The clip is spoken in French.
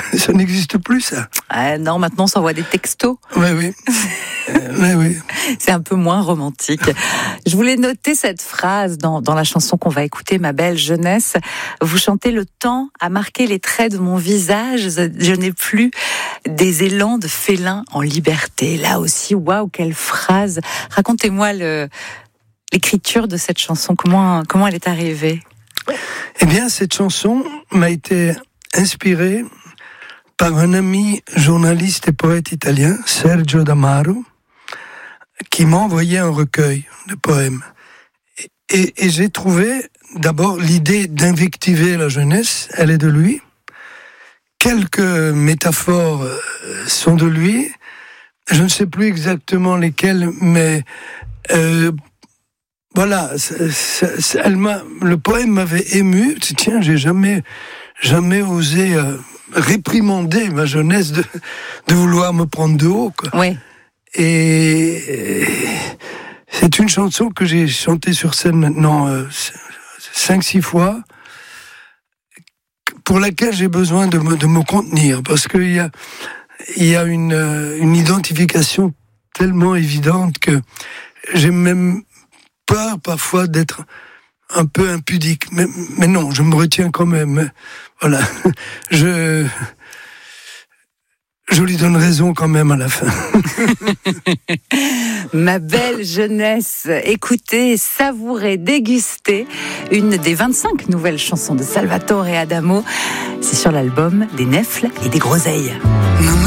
Ça n'existe plus, ça. Non, maintenant, on s'envoie des textos. Oui. Oui. C'est un peu moins romantique. Je voulais noter cette phrase dans la chanson qu'on va écouter, Ma belle jeunesse. Vous chantez: le temps a marqué les traits de mon visage. Je n'ai plus des élans de félin en liberté. Là aussi, waouh, quelle phrase. Racontez-moi l'écriture de cette chanson. Comment elle est arrivée? Eh bien, cette chanson m'a été inspirée par un ami journaliste et poète italien, Sergio D'Amaro, qui m'a envoyé un recueil de poèmes. Et j'ai trouvé d'abord l'idée d'invectiver la jeunesse, elle est de lui. Quelques métaphores sont de lui. Je ne sais plus exactement lesquelles, mais voilà, le poème m'avait ému. Tiens, j'ai jamais osé réprimander ma jeunesse de vouloir me prendre de haut, quoi. Oui. Et c'est une chanson que j'ai chantée sur scène maintenant 5-6 fois, pour laquelle j'ai besoin de me contenir, parce qu'il y a une identification tellement évidente que j'ai même peur parfois d'être un peu impudique, mais non, je me retiens quand même. Voilà, je lui donne raison quand même à la fin. Ma belle jeunesse, écoutez, savourez, dégustez une des 25 nouvelles chansons de Salvatore Adamo. C'est sur l'album des Nèfles et des Groseilles.